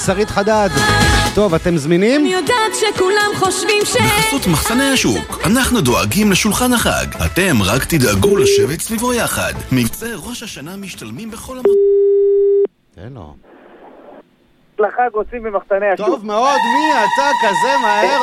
שרית חדד. טוב, אתם זמינים? אני יודעת שכולם חושבים בחסות מחסני השוק, אנחנו דואגים לשולחן החג. אתם רק תדאגו לשבת סביבו יחד. מבצע ראש השנה משתלמים בכל תן לו. לחג עושים במחסני השוק. טוב מאוד, מי אתה כזה מהר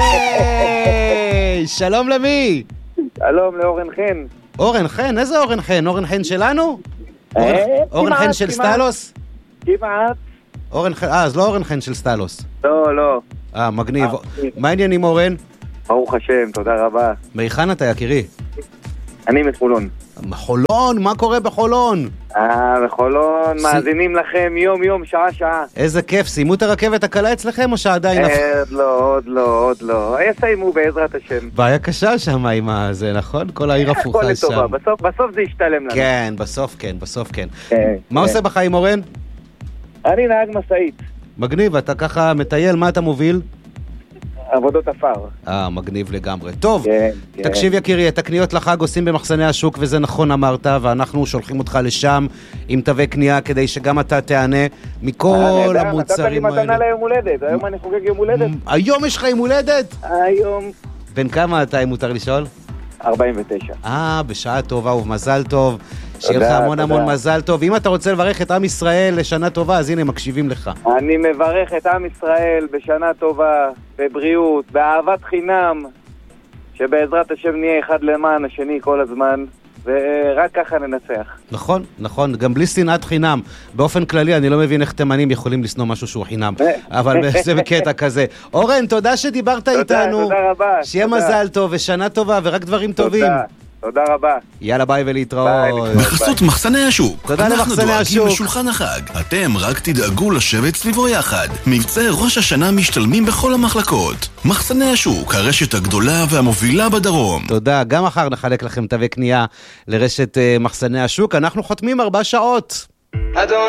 עונה? שלום למי? שלום לאורן חן. אורן חן? איזה אורן חן? אורן חן שלנו? אורן חן של סטלוס? כמעט. אורן חן, אז לא אורן חן של סטלוס. לא. מגניב. מה העניינים אורן? ברוך השם, תודה רבה. מהיכן אתה יקירי? אני מחולון. חולון? מה קורה בחולון? בחולון מאזינים לכם יום, שעה. איזה כיף, סיימו את הרכבת הקלה אצלכם או שעדיין? עוד לא. יסיימו בעזרת השם. בעיה קשה שם עם זה, נכון? כל העיר הפוכה שם. הכל לטובה, בסוף זה ישתלם לנו. כן, בסוף כן. מה עושה בחיים אורן? אני נהג מסעית. מגניב, אתה ככה מטייל, מה אתה מוביל? עבודות אפר. מגניב לגמרי. טוב, כן. תקשיב יקירי, את הקניות לחג עושים במחסני השוק, וזה נכון אמרת, ואנחנו שולחים אותך לשם עם תווי קנייה, כדי שגם אתה תענה מכל המוצרים האלה. נתת לי מתנה ליום הולדת, היום אני חוגג יום הולדת. היום יש לך יום הולדת? היום. בן כמה אתה, אם מותר לשאול? 49. בשעה טובה ובמזל טוב. שיהיה לך המון מזל טוב. אם אתה רוצה לברך את עם ישראל לשנה טובה, אז הנה מקשיבים לך. אני מברך את עם ישראל בשנה טובה, בבריאות, באהבת חינם, שבעזרת השם נהיה אחד למען השני כל הזמן, ורק ככה ננצח. נכון, גם בלי שנאת חינם. באופן כללי אני לא מבין איך תימנים יכולים לשנוא משהו שהוא חינם, אבל זה בקטע כזה. אורן, תודה שדיברת איתנו. תודה רבה. שיהיה מזל טוב ושנה טובה ורק דברים טובים. תודה רבה. יאללה ביי ולהתראות. בחסות מחסני השוק, תודה למחסני השוק. אנחנו דואגים לשולחן החג. אתם רק תדאגו לשבת סביבו יחד. מבצע ראש השנה משתלמים בכל המחלקות. מחסני השוק, הרשת הגדולה והמובילה בדרום. תודה, גם מחר נחלק לכם תווי קנייה לרשת מחסני השוק. אנחנו חותמים 4 שעות.